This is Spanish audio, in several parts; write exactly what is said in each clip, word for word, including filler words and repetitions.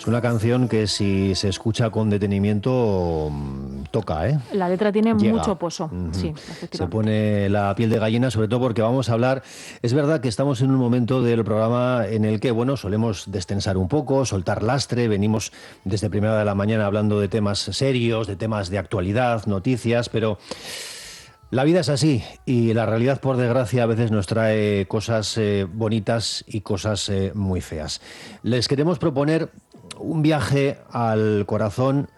Es una canción que si se escucha con detenimiento toca, ¿eh? La letra tiene Llega. mucho pozo, uh-huh. Sí, efectivamente. Se pone la piel de gallina, sobre todo porque vamos a hablar... Es verdad que estamos en un momento del programa en el que, bueno, solemos destensar un poco, soltar lastre, venimos desde primera de la mañana hablando de temas serios, de temas de actualidad, noticias, pero... La vida es así y la realidad, por desgracia, a veces nos trae cosas eh, bonitas y cosas eh, muy feas. Les queremos proponer un viaje al corazón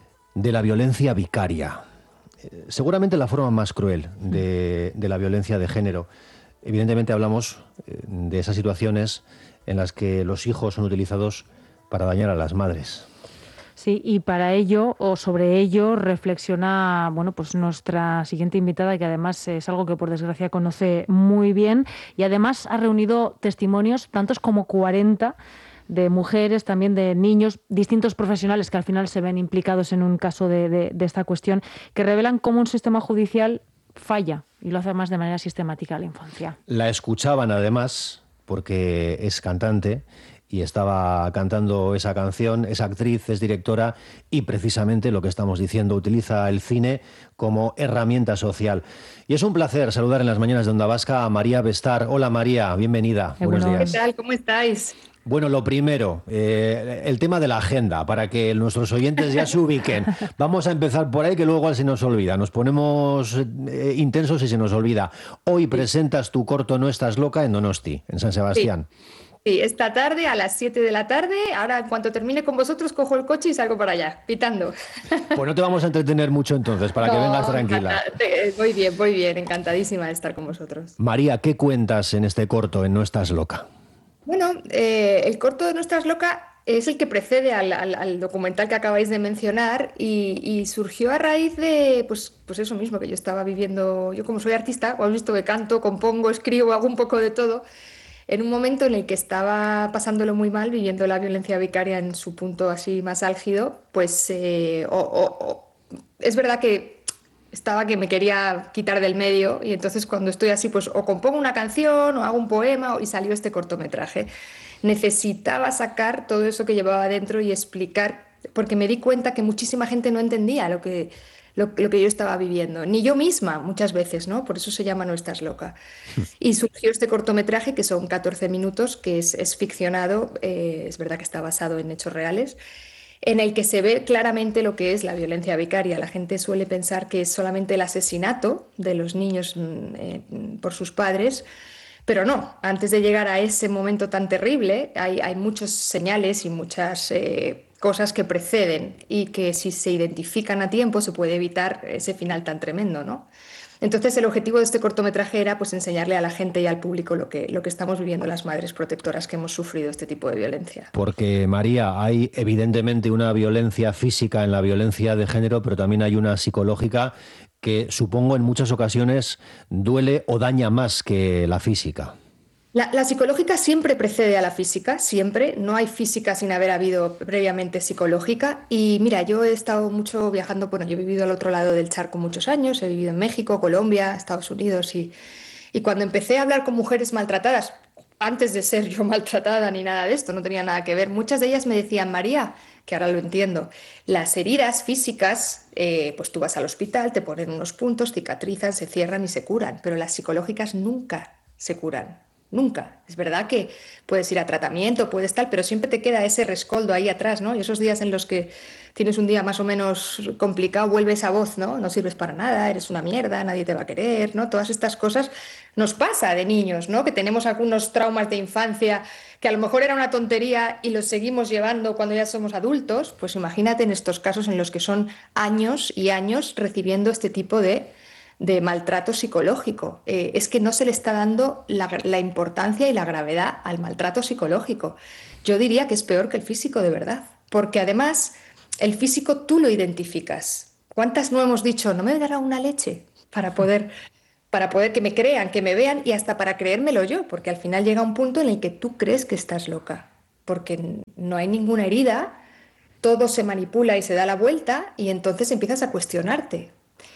de la violencia vicaria. Eh, seguramente la forma más cruel de, de la violencia de género. Evidentemente hablamos eh, de esas situaciones en las que los hijos son utilizados para dañar a las madres. Sí, y para ello, o sobre ello, reflexiona, bueno, pues nuestra siguiente invitada, que además es algo que por desgracia conoce muy bien, y además ha reunido testimonios, tantos como cuarenta, de mujeres, también de niños, distintos profesionales que al final se ven implicados en un caso de, de, de esta cuestión, que revelan cómo un sistema judicial falla, y lo hace además de manera sistemática a la infancia. La escuchaban además, porque es cantante, y estaba cantando esa canción, es actriz, es directora y precisamente lo que estamos diciendo, utiliza el cine como herramienta social. Y es un placer saludar en las mañanas de Onda Vasca a María Bestar. Hola María, bienvenida. Eh, Buenos días. ¿Qué tal? ¿Cómo estáis? Bueno, lo primero, eh, el tema de la agenda, para que nuestros oyentes ya se ubiquen. Vamos a empezar por ahí, que luego se nos olvida. Nos ponemos eh, intensos y se nos olvida. Hoy sí. Presentas tu corto No estás loca en Donosti, en San Sebastián. Sí. Sí, esta tarde a las siete de la tarde, ahora en cuanto termine con vosotros cojo el coche y salgo para allá, pitando. Pues no te vamos a entretener mucho entonces, para no, que vengas tranquila. Muy bien, muy bien, encantadísima de estar con vosotros. María, ¿qué cuentas en este corto, en No estás loca? Bueno, eh, el corto de No estás loca es el que precede al, al, al documental que acabáis de mencionar y, y surgió a raíz de, pues, pues eso mismo, que yo estaba viviendo, yo como soy artista, os habéis visto que canto, compongo, escribo, hago un poco de todo. En un momento en el que estaba pasándolo muy mal, viviendo la violencia vicaria en su punto así más álgido, pues eh, o, o, o, es verdad que estaba que me quería quitar del medio y entonces cuando estoy así pues o compongo una canción o hago un poema y salió este cortometraje. Necesitaba sacar todo eso que llevaba dentro y explicar, porque me di cuenta que muchísima gente no entendía lo que... Lo, lo que yo estaba viviendo, ni yo misma muchas veces, ¿no? Por eso se llama No estás loca. Y surgió este cortometraje, que son catorce minutos, que es, es ficcionado, eh, es verdad que está basado en hechos reales, en el que se ve claramente lo que es la violencia vicaria. La gente suele pensar que es solamente el asesinato de los niños eh, por sus padres, pero no, antes de llegar a ese momento tan terrible, hay, hay muchas señales y muchas... Eh, cosas que preceden y que si se identifican a tiempo se puede evitar ese final tan tremendo, ¿no? Entonces el objetivo de este cortometraje era pues enseñarle a la gente y al público lo que, lo que estamos viviendo las madres protectoras que hemos sufrido este tipo de violencia. Porque, María, hay evidentemente una violencia física en la violencia de género, pero también hay una psicológica que supongo en muchas ocasiones duele o daña más que la física. La, la psicológica siempre precede a la física, siempre. No hay física sin haber habido previamente psicológica. Y mira, yo he estado mucho viajando, bueno, yo he vivido al otro lado del charco muchos años, he vivido en México, Colombia, Estados Unidos y, y cuando empecé a hablar con mujeres maltratadas, antes de ser yo maltratada ni nada de esto, no tenía nada que ver, muchas de ellas me decían, María, que ahora lo entiendo, las heridas físicas, eh, pues tú vas al hospital, te ponen unos puntos, cicatrizan, se cierran y se curan, pero las psicológicas nunca se curan. Nunca. Es verdad que puedes ir a tratamiento, puedes tal, pero siempre te queda ese rescoldo ahí atrás, ¿no? Y esos días en los que tienes un día más o menos complicado, vuelve esa voz, ¿no? No sirves para nada, eres una mierda, nadie te va a querer, ¿no? Todas estas cosas nos pasa de niños, ¿no? Que tenemos algunos traumas de infancia que a lo mejor era una tontería y los seguimos llevando cuando ya somos adultos, pues imagínate en estos casos en los que son años y años recibiendo este tipo de... de maltrato psicológico. Eh, es que no se le está dando la, la importancia y la gravedad al maltrato psicológico. Yo diría que es peor que el físico, de verdad, porque además el físico tú lo identificas. ¿Cuántas no hemos dicho, no me dará una leche para poder, para poder que me crean, que me vean y hasta para creérmelo yo? Porque al final llega un punto en el que tú crees que estás loca, porque no hay ninguna herida, todo se manipula y se da la vuelta y entonces empiezas a cuestionarte.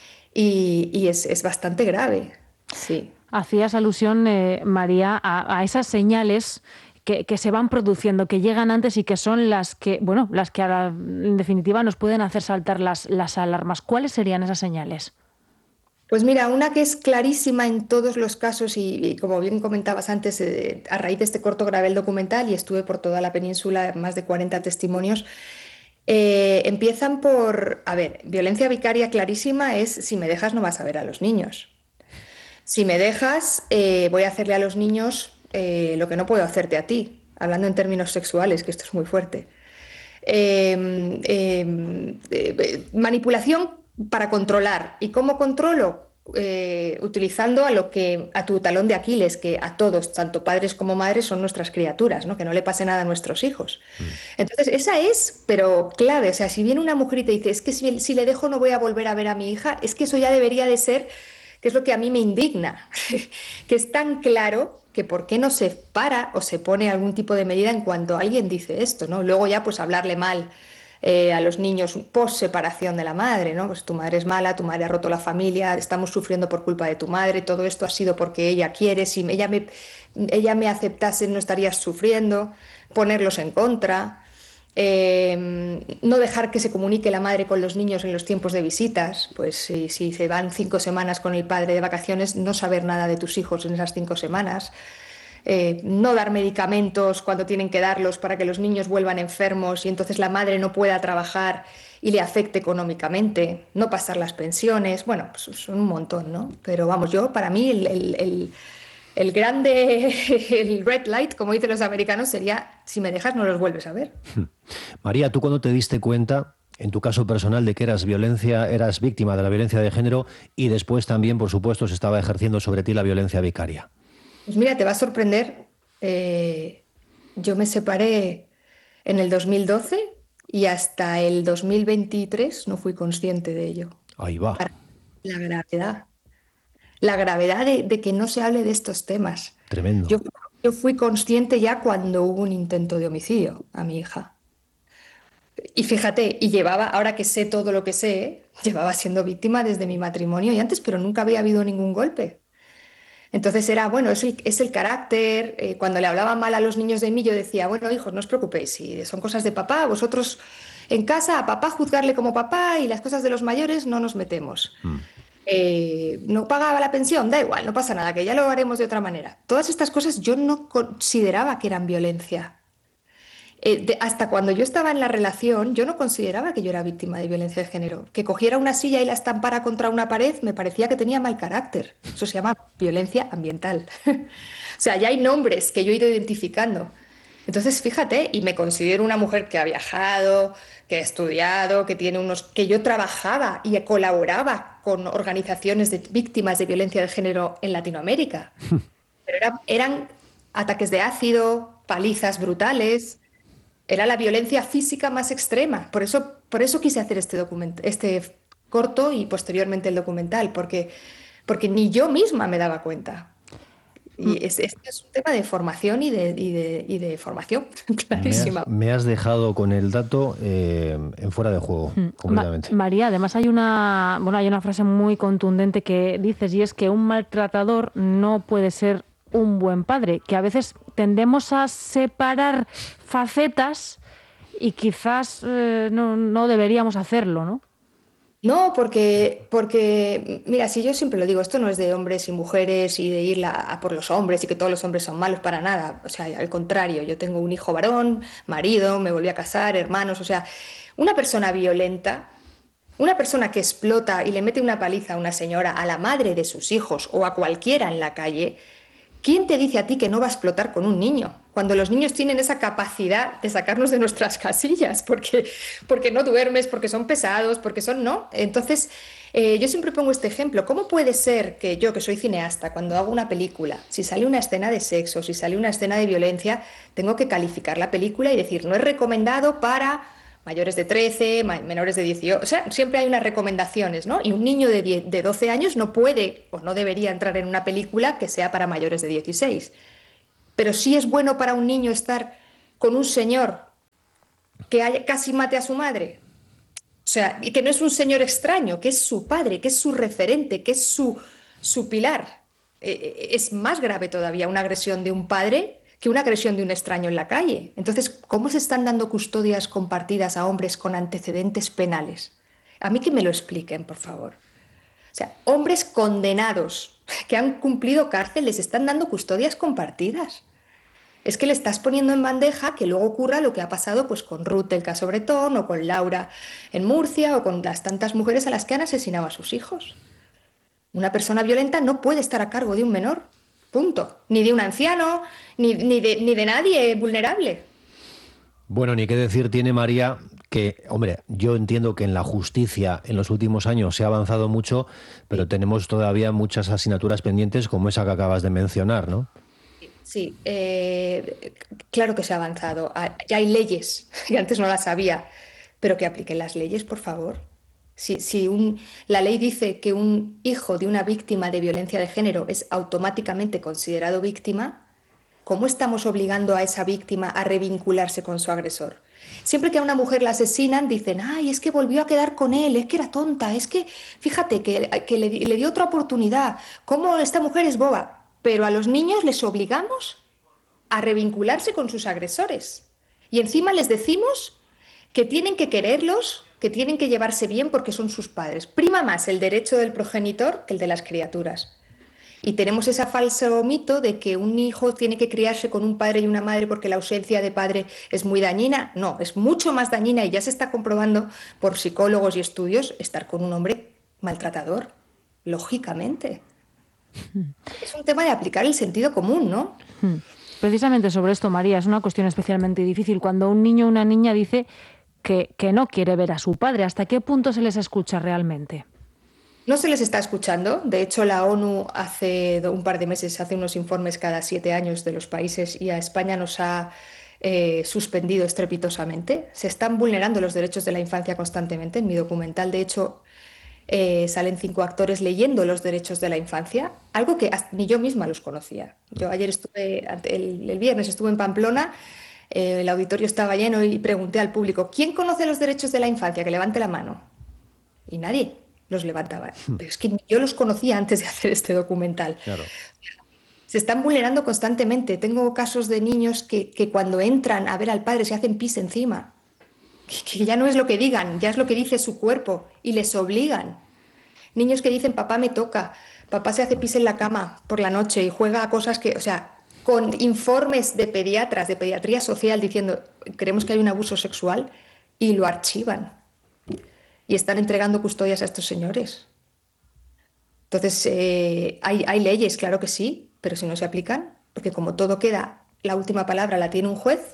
Y, y es, es bastante grave, sí. Hacías alusión, eh, María, a, a esas señales que, que se van produciendo, que llegan antes y que son las que, bueno, las que a la, en definitiva nos pueden hacer saltar las, las alarmas. ¿Cuáles serían esas señales? Pues mira, una que es clarísima en todos los casos y, y como bien comentabas antes, eh, a raíz de este corto grabé el documental y estuve por toda la península, más de cuarenta testimonios, eh, empiezan por, a ver, violencia vicaria clarísima es si me dejas no vas a ver a los niños. Si me dejas eh, voy a hacerle a los niños eh, lo que no puedo hacerte a ti, hablando en términos sexuales, que esto es muy fuerte. Eh, eh, eh, manipulación para controlar. ¿Y cómo controlo? Eh, utilizando a lo que a tu talón de Aquiles, que a todos, tanto padres como madres, son nuestras criaturas, ¿no? Que no le pase nada a nuestros hijos. Mm. Entonces, esa es, pero clave. O sea, si viene una mujer y te dice, es que si, si le dejo no voy a volver a ver a mi hija, es que eso ya debería de ser, que es lo que a mí me indigna, que es tan claro que por qué no se para o se pone algún tipo de medida en cuanto alguien dice esto, ¿no? Luego ya pues hablarle mal Eh, a los niños post separación de la madre, ¿no? Pues tu madre es mala, tu madre ha roto la familia, estamos sufriendo por culpa de tu madre, todo esto ha sido porque ella quiere, si ella me, ella me aceptase no estarías sufriendo, ponerlos en contra, eh, no dejar que se comunique la madre con los niños en los tiempos de visitas, pues si, si se van cinco semanas con el padre de vacaciones, no saber nada de tus hijos en esas cinco semanas. Eh, no dar medicamentos cuando tienen que darlos para que los niños vuelvan enfermos y entonces la madre no pueda trabajar y le afecte económicamente, no pasar las pensiones, bueno, pues son un montón, ¿no? Pero vamos, yo, para mí, el, el, el, el grande, el red light, como dicen los americanos, sería, si me dejas no los vuelves a ver. María, ¿tú cuándo te diste cuenta, en tu caso personal, de que eras violencia, eras víctima de la violencia de género y después también, por supuesto, se estaba ejerciendo sobre ti la violencia vicaria? Pues mira, te va a sorprender. Eh, yo me separé en el dos mil doce y hasta el dos mil veintitrés no fui consciente de ello. Ahí va. Para la gravedad. La gravedad de, de que no se hable de estos temas. Tremendo. Yo, yo fui consciente ya cuando hubo un intento de homicidio a mi hija. Y fíjate, y llevaba, ahora que sé todo lo que sé, llevaba siendo víctima desde mi matrimonio y antes, pero nunca había habido ningún golpe. Entonces era, bueno, es el, es el carácter. Eh, cuando le hablaba mal a los niños de mí, yo decía, bueno, hijos, no os preocupéis, si son cosas de papá, vosotros en casa a papá juzgarle como papá y las cosas de los mayores no nos metemos. Mm. Eh, no pagaba la pensión, da igual, no pasa nada, que ya lo haremos de otra manera. Todas estas cosas yo no consideraba que eran violencia. Eh, de, hasta cuando yo estaba en la relación, yo no consideraba que yo era víctima de violencia de género. Que cogiera una silla y la estampara contra una pared me parecía que tenía mal carácter. Eso se llama violencia ambiental. O sea, ya hay nombres que yo he ido identificando. Entonces, fíjate, y me considero una mujer que ha viajado, que ha estudiado, que tiene unos, que yo trabajaba y colaboraba con organizaciones de víctimas de violencia de género en Latinoamérica. Pero era, eran ataques de ácido, palizas brutales. Era la violencia física más extrema. Por eso, por eso quise hacer este, este corto y posteriormente el documental, porque, porque ni yo misma me daba cuenta. Y este es, es un tema de formación y de, y de, y de formación, clarísima. Me has, me has dejado con el dato eh, en fuera de juego, mm. completamente. Ma- María, además hay una, bueno, hay una frase muy contundente que dices, y es que un maltratador no puede ser un buen padre, que a veces tendemos a separar facetas y quizás eh, no, no deberíamos hacerlo, ¿no? No, porque, porque, mira, si yo siempre lo digo, esto no es de hombres y mujeres y de ir a, a por los hombres y que todos los hombres son malos para nada. O sea, al contrario, yo tengo un hijo varón, marido, me volví a casar, hermanos, o sea, una persona violenta, una persona que explota y le mete una paliza a una señora, a la madre de sus hijos o a cualquiera en la calle. ¿Quién te dice a ti que no va a explotar con un niño? Cuando los niños tienen esa capacidad de sacarnos de nuestras casillas, porque, porque no duermes, porque son pesados, porque son no. Entonces, eh, yo siempre pongo este ejemplo. ¿Cómo puede ser que yo, que soy cineasta, cuando hago una película, si sale una escena de sexo, si sale una escena de violencia, tengo que calificar la película y decir, no es recomendado para mayores de trece, menores de dieciocho, o sea, siempre hay unas recomendaciones, ¿no? Y un niño de, diez, de doce años no puede o no debería entrar en una película que sea para mayores de dieciséis. Pero sí es bueno para un niño estar con un señor que haya, casi mate a su madre. O sea, y que no es un señor extraño, que es su padre, que es su referente, que es su, su pilar. Eh, es más grave todavía una agresión de un padre que una agresión de un extraño en la calle. Entonces, ¿cómo se están dando custodias compartidas a hombres con antecedentes penales? A mí que me lo expliquen, por favor. O sea, hombres condenados que han cumplido cárcel les están dando custodias compartidas. Es que le estás poniendo en bandeja que luego ocurra lo que ha pasado pues, con Ruth del caso Bretón o con Laura en Murcia o con las tantas mujeres a las que han asesinado a sus hijos. Una persona violenta no puede estar a cargo de un menor, punto. Ni de un anciano, ni, ni, de, ni de nadie vulnerable. Bueno, ni qué decir tiene María que, hombre, yo entiendo que en la justicia en los últimos años se ha avanzado mucho, pero tenemos todavía muchas asignaturas pendientes como esa que acabas de mencionar, ¿no? Sí, eh, claro que se ha avanzado. Ya hay leyes, y antes no las había, pero que apliquen las leyes, por favor. Si, si un, la ley dice que un hijo de una víctima de violencia de género es automáticamente considerado víctima, ¿cómo estamos obligando a esa víctima a revincularse con su agresor? Siempre que a una mujer la asesinan, dicen, ay, es que volvió a quedar con él, es que era tonta, es que, fíjate, que, que le, le dio otra oportunidad, ¿cómo esta mujer es boba? Pero a los niños les obligamos a revincularse con sus agresores. Y encima les decimos que tienen que quererlos, que tienen que llevarse bien porque son sus padres. Prima más el derecho del progenitor que el de las criaturas. Y tenemos ese falso mito de que un hijo tiene que criarse con un padre y una madre porque la ausencia de padre es muy dañina. No, es mucho más dañina y ya se está comprobando por psicólogos y estudios estar con un hombre maltratador, lógicamente. Es un tema de aplicar el sentido común, ¿no? Precisamente sobre esto, María, es una cuestión especialmente difícil. Cuando un niño o una niña dice que, que no quiere ver a su padre, ¿hasta qué punto se les escucha realmente? No se les está escuchando. De hecho, la ONU hace un par de meses hace unos informes cada siete años de los países y a España nos ha eh, suspendido estrepitosamente. Se están vulnerando los derechos de la infancia constantemente. En mi documental, de hecho, Eh, salen cinco actores leyendo los derechos de la infancia, algo que hasta, ni yo misma los conocía. Yo ayer estuve, el, el viernes estuve en Pamplona, eh, el auditorio estaba lleno y pregunté al público, ¿quién conoce los derechos de la infancia? Que levante la mano. Y nadie los levantaba. Pero es que yo los conocía antes de hacer este documental. Claro. Se están vulnerando constantemente. Tengo casos de niños que, que cuando entran a ver al padre se hacen pis encima. Que ya no es lo que digan, ya es lo que dice su cuerpo y les obligan. Niños que dicen, papá me toca, papá se hace pis en la cama por la noche y juega a cosas que, o sea, con informes de pediatras, de pediatría social, diciendo, creemos que hay un abuso sexual y lo archivan. Y están entregando custodias a estos señores. Entonces, eh, hay, hay leyes, claro que sí, pero si no se aplican, porque como todo queda, la última palabra la tiene un juez.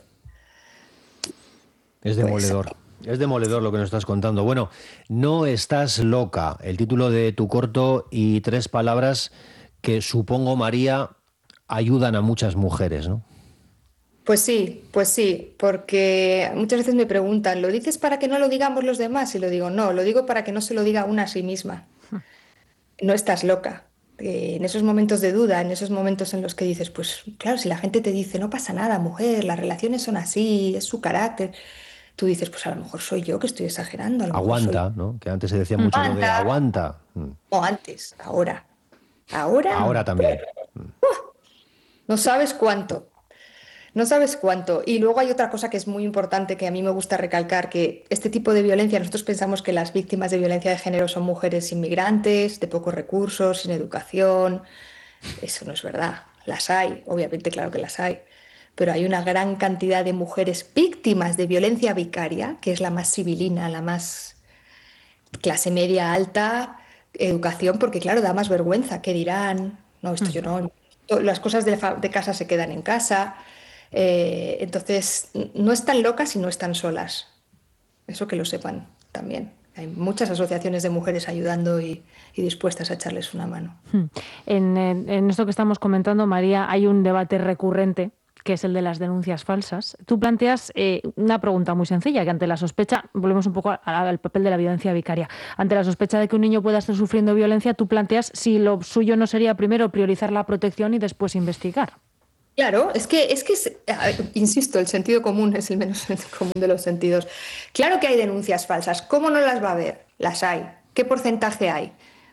Es demoledor. Pues... Es demoledor lo que nos estás contando. Bueno, No estás loca, el título de tu corto y tres palabras que supongo, María, ayudan a muchas mujeres, ¿no? Pues sí, pues sí, porque muchas veces me preguntan, ¿lo dices para que no lo digamos los demás? Y lo digo, no, lo digo para que no se lo diga una a sí misma. No estás loca. Eh, en esos momentos de duda, en esos momentos en los que dices, pues claro, si la gente te dice, no pasa nada, mujer, las relaciones son así, es su carácter... Tú dices, pues a lo mejor soy yo que estoy exagerando. A lo aguanta, soy... ¿no? Que antes se decía mucho lo de aguanta. O antes, ahora. Ahora. Ahora también. Uh, no sabes cuánto. No sabes cuánto. Y luego hay otra cosa que es muy importante que a mí me gusta recalcar, que este tipo de violencia, nosotros pensamos que las víctimas de violencia de género son mujeres inmigrantes, de pocos recursos, sin educación. Eso no es verdad. Las hay, obviamente, claro que las hay. Pero hay una gran cantidad de mujeres víctimas de violencia vicaria, que es la más civilina, la más clase media alta, educación, porque claro, da más vergüenza, ¿qué dirán? No, esto yo no, las cosas de, la, de casa se quedan en casa, eh, entonces no están locas y no están solas, eso que lo sepan también. Hay muchas asociaciones de mujeres ayudando y, y dispuestas a echarles una mano. En, en, en esto que estamos comentando, María, hay un debate recurrente, que es el de las denuncias falsas. Tú planteas eh, una pregunta muy sencilla, que ante la sospecha, volvemos un poco al papel de la violencia vicaria, ante la sospecha de que un niño pueda estar sufriendo violencia, tú planteas si lo suyo no sería primero priorizar la protección y después investigar. Claro, es que, es que insisto, el sentido común es el menos común de los sentidos. Claro que hay denuncias falsas. ¿Cómo no las va a haber? Las hay. ¿Qué porcentaje hay?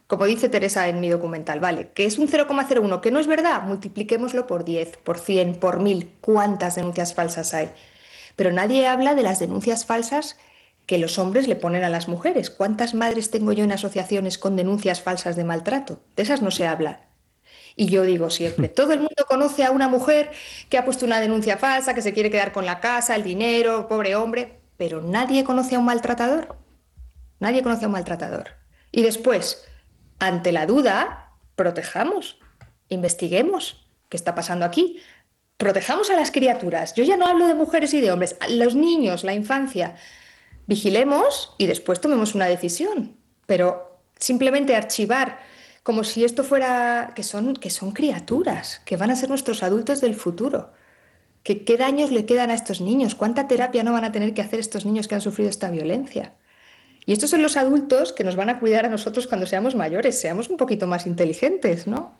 Como dice Teresa en mi documental, vale, que es un cero coma cero uno, que no es verdad, multipliquémoslo por diez, por cien, por mil. ¿Cuántas denuncias falsas hay? Pero nadie habla de las denuncias falsas que los hombres le ponen a las mujeres. ¿Cuántas madres tengo yo en asociaciones con denuncias falsas de maltrato? De esas no se habla. Y yo digo siempre, todo el mundo conoce a una mujer que ha puesto una denuncia falsa, que se quiere quedar con la casa, el dinero, pobre hombre, pero nadie conoce a un maltratador. Nadie conoce a un maltratador. Y después, ante la duda, protejamos, investiguemos qué está pasando aquí. Protejamos a las criaturas. Yo ya no hablo de mujeres y de hombres, a los niños, la infancia. Vigilemos y después tomemos una decisión. Pero simplemente archivar como si esto fuera... que son, que son criaturas, que van a ser nuestros adultos del futuro. ¿Qué, qué daños le quedan a estos niños? ¿Cuánta terapia no van a tener que hacer estos niños que han sufrido esta violencia? Y estos son los adultos que nos van a cuidar a nosotros cuando seamos mayores. Seamos un poquito más inteligentes, ¿no?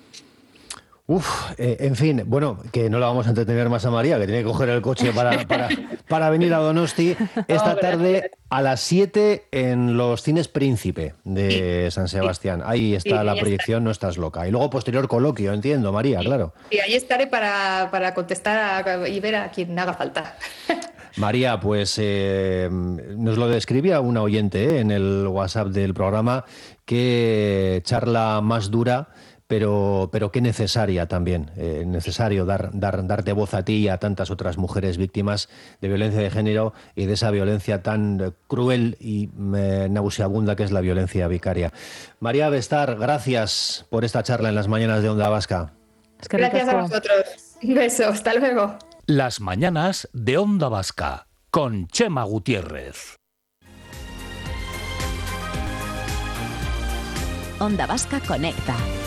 Uf, eh, en fin, bueno, que no la vamos a entretener más a María, que tiene que coger el coche para, para, para venir a Donosti esta tarde a las siete en los cines Príncipe de San Sebastián. Ahí está sí, la proyección, está. No estás loca. Y luego posterior coloquio, entiendo, María, sí, claro. Y ahí estaré para, para contestar a, y ver a quien haga falta. María, pues eh, nos lo describía una oyente eh, en el WhatsApp del programa, qué charla más dura, pero, pero qué necesaria también. Eh, necesario dar, dar, darte voz a ti y a tantas otras mujeres víctimas de violencia de género y de esa violencia tan cruel y eh, nauseabunda que es la violencia vicaria. María Bestar, gracias por esta charla en las mañanas de Onda Vasca. Es que gracias a vosotros. Un beso, hasta luego. Las mañanas de Onda Vasca, con Chema Gutiérrez. Onda Vasca conecta.